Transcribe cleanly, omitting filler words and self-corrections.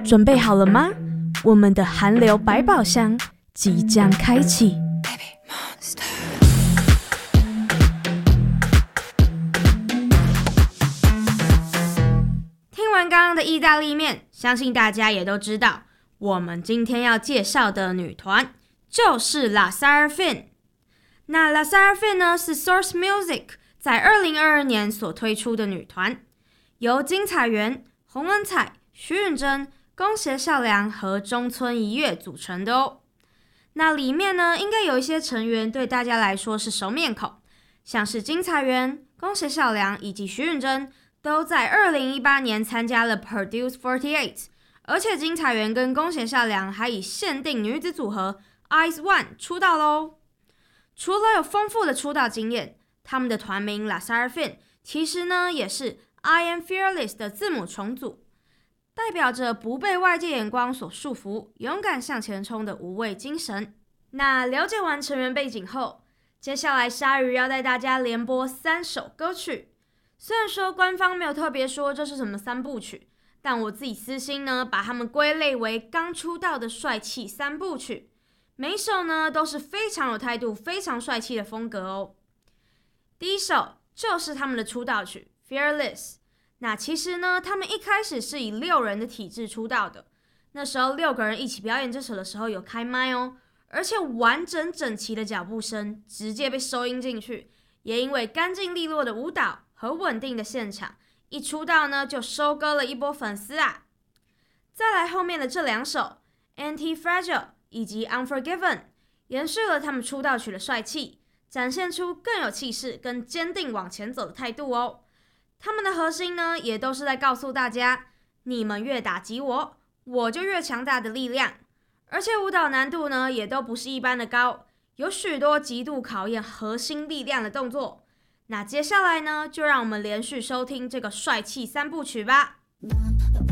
准备好了吗？我们的韩流百宝箱即将开启。听完刚刚的意大利面，相信大家也都知道，我们今天要介绍的女团就是 LE SSERAFIM。那 LE SSERAFIM 呢是 Source Music 在2022年所推出的女团，由金彩媛、洪恩彩、徐允珍、宫胁孝良和中村一月组成的哦。那里面呢，应该有一些成员对大家来说是熟面孔，像是金彩媛、宫胁孝良以及徐允珍都在2018年参加了 Produce 48， 而且金彩媛跟宫胁孝良还以限定女子组合 IZ*ONE 出道咯。除了有丰富的出道经验，他们的团名 LE SSERAFIM 其实呢也是 I am fearless 的字母重组，代表着不被外界眼光所束缚，勇敢向前冲的无畏精神。那了解完成员背景后，接下来鲨鱼要带大家连播3首歌曲。虽然说官方没有特别说这是什么3部曲，但我自己私心呢，把他们归类为刚出道的帅气3部曲。每一首呢都是非常有态度、非常帅气的风格哦。第一首就是他们的出道曲 Fearless。那其实呢，他们一开始是以6人的体制出道的。那时候6个人一起表演这首的时候有开麦哦，而且完整整齐的脚步声直接被收音进去，也因为干净利落的舞蹈和稳定的现场，一出道呢就收割了一波粉丝啊。再来后面的这2首 Anti-Fragile 以及 Unforgiven 延续了他们出道曲的帅气，展现出更有气势跟坚定往前走的态度哦。他们的核心呢也都是在告诉大家，你们越打击我，我就越强大的力量。而且舞蹈难度呢也都不是一般的高，有许多极度考验核心力量的动作。那接下来呢，就让我们连续收听这个帅气3部曲吧。